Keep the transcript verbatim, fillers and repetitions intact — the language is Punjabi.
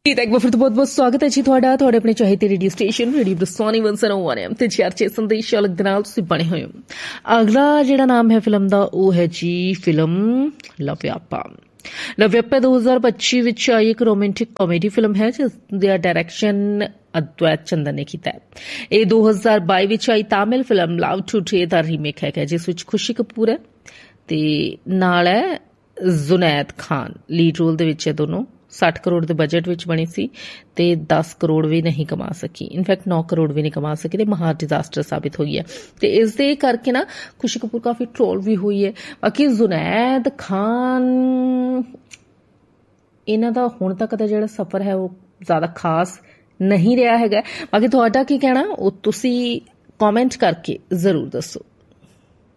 एक बार फिर तो बहुत बहुत स्वागत है जी ਤੁਹਾਡਾ ਤੁਹਾਡੇ ਆਪਣੇ ਚਾਹੀਦੇ radio station radio ਬਰਸਾਨੀ one oh one M ਤੇ ਚਰਚੇ ਸੰਦੇਸ਼ ਅਲੱਗ ਦੇ ਨਾਲ ਤੁਸੀਂ ਬਣੇ ਹੋਏ ਹੋ। ਅਗਲਾ ਜਿਹੜਾ ਨਾਮ ਹੈ ਫਿਲਮ ਦਾ ਉਹ ਹੈ ਜੀ ਫਿਲਮ ਲਵਿਆਪਾ। ਲਵਿਆਪਾ ਦੋ ਹਜ਼ਾਰ ਪੱਚੀ ਵਿੱਚ ਆਈ ਇੱਕ ਰੋਮਾਂਟਿਕ ਕਾਮੇਡੀ ਫਿਲਮ ਹੈ ਜਿਸ ਦਾ ਡਾਇਰੈਕਸ਼ਨ ਅਦਵੈਤ ਚੰਦਨ ਨੇ ਕੀਤਾ ਹੈ। ਇਹ ਦੋ ਹਜ਼ਾਰ ਬਾਈ ਵਿੱਚ ਆਈ ਤਾਮਿਲ ਫਿਲਮ ਲਵ ਟੂਡੇ ਦਾ ਰੀਮੇਕ ਹੈ ਜਿਸ ਵਿੱਚ ਖੁਸ਼ੀ ਕਪੂਰ ਹੈ ਤੇ ਨਾਲ ਹੈ ਜ਼ੁਨੈਦ ਖਾਨ ਲੀਡ ਰੋਲ ਦੇ ਵਿੱਚ ਹੈ। ਦੋਨੋਂ ਸੱਠ ਕਰੋੜ ਦੇ ਬਜਟ ਵਿੱਚ ਬਣੀ ਸੀ ਤੇ ਦਸ ਕਰੋੜ ਵੀ ਨਹੀਂ ਕਮਾ ਸਕੀ, ਇਨਫੈਕਟ ਨੌ ਕਰੋੜ ਵੀ ਨਹੀਂ ਕਮਾ ਸਕੀ ਤੇ ਮਹਾ ਡਿਜ਼ਾਸਟਰ ਸਾਬਿਤ ਹੋਈ ਹੈ। ਤੇ ਇਸ ਦੇ ਕਰਕੇ ਨਾ ਖੁਸ਼ੀ ਕਪੂਰ ਕਾਫੀ ਟ੍ਰੋਲ ਵੀ ਹੋਈ ਹੈ। ਬਾਕੀ ਜ਼ੁਨੈਦ ਖਾਨ ਇਹਨਾਂ ਦਾ ਹੁਣ ਤੱਕ ਦਾ ਜਿਹੜਾ ਸਫ਼ਰ ਹੈ ਉਹ ਜ਼ਿਆਦਾ ਖਾਸ ਨਹੀਂ ਰਿਹਾ ਹੈਗਾ। ਬਾਕੀ ਤੁਹਾਡਾ ਕੀ ਕਹਿਣਾ ਉਹ ਤੁਸੀਂ ਕਮੈਂਟ ਕਰਕੇ ਜ਼ਰੂਰ ਦੱਸੋ।